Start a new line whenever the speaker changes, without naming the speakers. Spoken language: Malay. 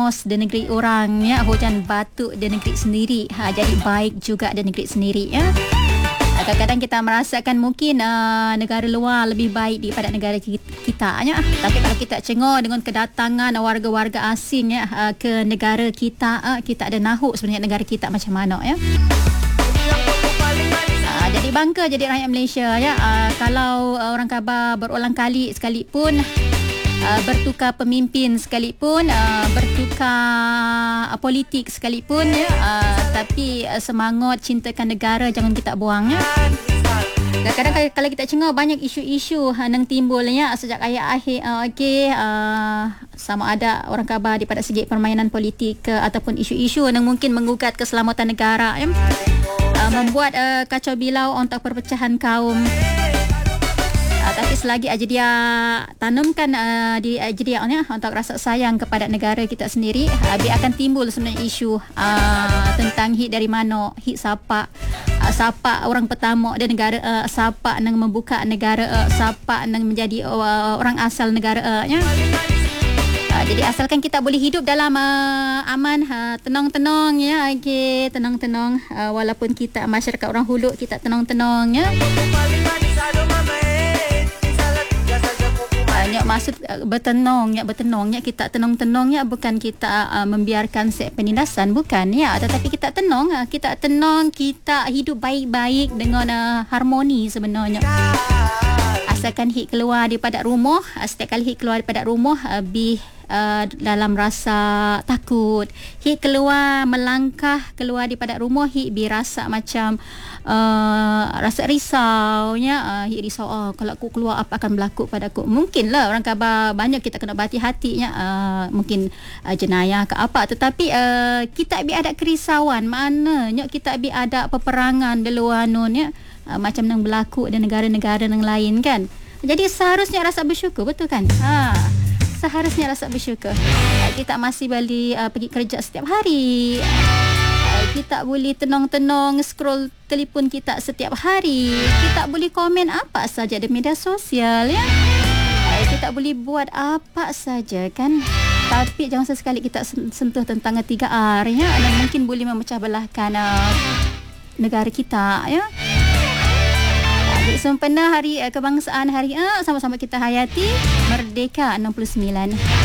chaos di negeri orang ya, hujan batu di negeri sendiri. Jadi baik juga di negeri sendiri ya. Kadang-kadang kita merasakan mungkin negara luar lebih baik daripada negara kita ya. Tapi kalau kita cengok dengan kedatangan warga-warga asing ya ke negara kita, kita ada nahuk sebenarnya negara kita macam mana ya. Jadi bangga jadi rakyat Malaysia ya. Kalau orang khabar berulang kali sekalipun bertukar pemimpin sekalipun, bertukar politik sekalipun ya, tapi semangat cintakan negara jangan kita buang ya. Kadang-kadang kalau kita cengok banyak isu-isu yang timbul ya sejak akhir sama ada orang khabar daripada segi permainan politik ataupun isu-isu yang mungkin menggugat keselamatan negara ya. Membuat kacau bilau untuk perpecahan kaum. Tapi selagi dia tanamkan di dia untuk rasa sayang kepada negara kita sendiri, dia akan timbul sebenarnya isu tentang hit dari mana, hit siapa orang pertama di negara, siapa yang membuka negara, siapa yang menjadi orang asal negara nya. Jadi asalkan kita boleh hidup dalam aman, tenang-tenang ya, tenang-tenang, walaupun kita masyarakat orang Hulu, kita tenang-tenang ya. Maksud bertenang ya, kita tenang-tenang ya, bukan kita membiarkan seks penindasan, bukan ya, tetapi kita tenang, kita hidup baik-baik dengan harmoni sebenarnya. Asalkan hit keluar daripada rumah, setiap kali hit keluar daripada rumah dalam rasa takut, hit keluar melangkah keluar daripada rumah, hit rasa macam rasa risau ya, hit risau kalau aku keluar apa akan berlaku pada aku. Mungkinlah orang khabar banyak kita kena berhati-hati ya, mungkin jenayah ke apa, tetapi kita ada kerisauan, maknanya kita ada peperangan di luar nun ya, macam yang berlaku di negara-negara yang lain kan. Jadi seharusnya rasa bersyukur, betul kan? Seharusnya rasa bersyukur. Kita masih boleh pergi kerja setiap hari. Kita boleh tenang-tenang scroll telefon kita setiap hari. Kita boleh komen apa saja di media sosial ya. Kita boleh buat apa saja kan. Tapi jangan sesekali kita sentuh tentang 3R ya, dan mungkin boleh memecah belahkan negara kita ya. Sempena hari kebangsaan hari sama-sama kita hayati Merdeka 69.